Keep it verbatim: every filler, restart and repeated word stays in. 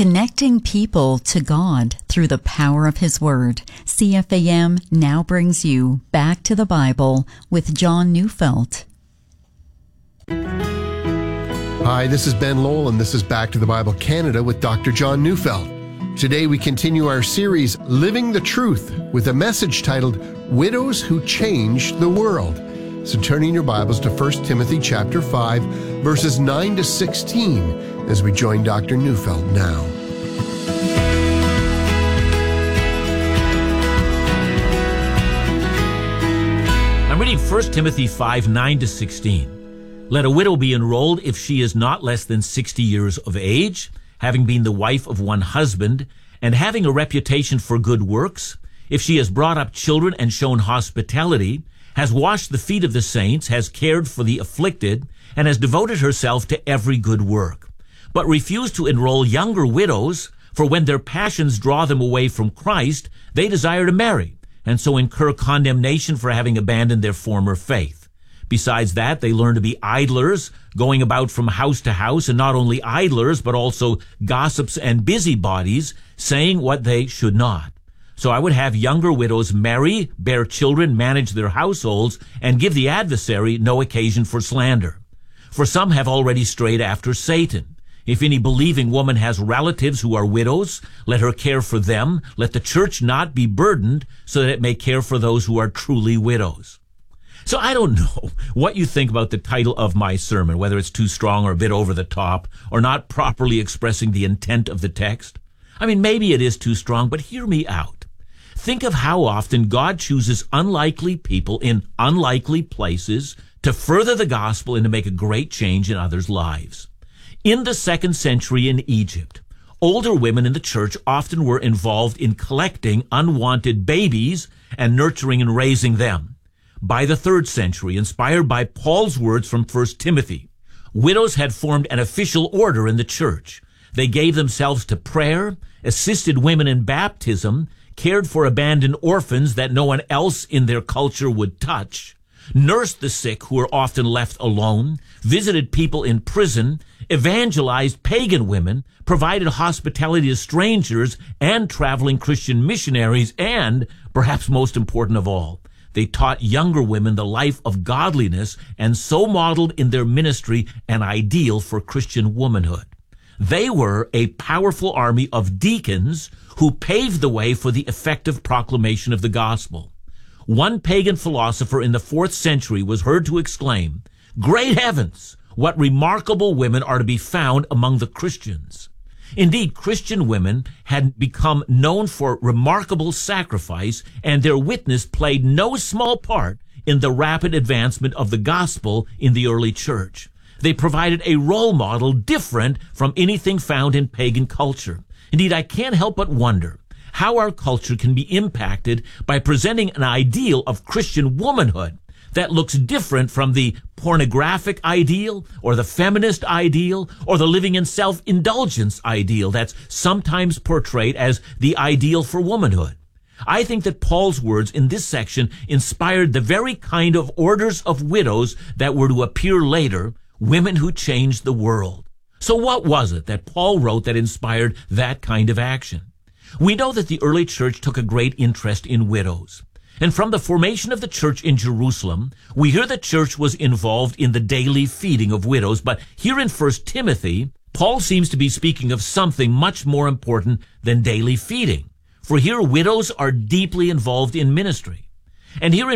Connecting people to God through the power of His Word. C F A M now brings you Back to the Bible with John Neufeld. Hi, this is Ben Lowell, and this is Back to the Bible Canada with Doctor John Neufeld. Today we continue our series, Living the Truth, with a message titled, Widows Who Changed the World. So turn in your Bibles to First Timothy chapter five, verses nine to sixteen, as we join Doctor Neufeld now. I'm reading First Timothy five, nine to sixteen. Let a widow be enrolled if she is not less than sixty years of age, having been the wife of one husband, and having a reputation for good works, if she has brought up children and shown hospitality, has washed the feet of the saints, has cared for the afflicted, and has devoted herself to every good work. But refuse to enroll younger widows, for when their passions draw them away from Christ, they desire to marry, and so incur condemnation for having abandoned their former faith. Besides that, they learn to be idlers, going about from house to house, and not only idlers, but also gossips and busybodies, saying what they should not. So I would have younger widows marry, bear children, manage their households, and give the adversary no occasion for slander. For some have already strayed after Satan. If any believing woman has relatives who are widows, let her care for them. Let the church not be burdened, so that it may care for those who are truly widows. So I don't know what you think about the title of my sermon, whether it's too strong or a bit over the top, or not properly expressing the intent of the text. I mean, maybe it is too strong, but hear me out. Think of how often God chooses unlikely people in unlikely places to further the gospel and to make a great change in others' lives. In the second century in Egypt, older women in the church often were involved in collecting unwanted babies and nurturing and raising them. By the third century, inspired by Paul's words from First Timothy, widows had formed an official order in the church. They gave themselves to prayer, assisted women in baptism, cared for abandoned orphans that no one else in their culture would touch, nursed the sick who were often left alone, visited people in prison, evangelized pagan women, provided hospitality to strangers and traveling Christian missionaries, and, perhaps most important of all, they taught younger women the life of godliness and so modeled in their ministry an ideal for Christian womanhood. They were a powerful army of deacons who paved the way for the effective proclamation of the gospel. One pagan philosopher in the fourth century was heard to exclaim, "Great heavens, what remarkable women are to be found among the Christians." Indeed, Christian women had become known for remarkable sacrifice, and their witness played no small part in the rapid advancement of the gospel in the early church. They provided a role model different from anything found in pagan culture. Indeed, I can't help but wonder how our culture can be impacted by presenting an ideal of Christian womanhood that looks different from the pornographic ideal or the feminist ideal or the living in self-indulgence ideal that's sometimes portrayed as the ideal for womanhood. I think that Paul's words in this section inspired the very kind of orders of widows that were to appear later, women who changed the world. So what was it that Paul wrote that inspired that kind of action? We know that the early church took a great interest in widows. And from the formation of the church in Jerusalem, we hear the church was involved in the daily feeding of widows. But here in First Timothy, Paul seems to be speaking of something much more important than daily feeding. For here, widows are deeply involved in ministry. And here in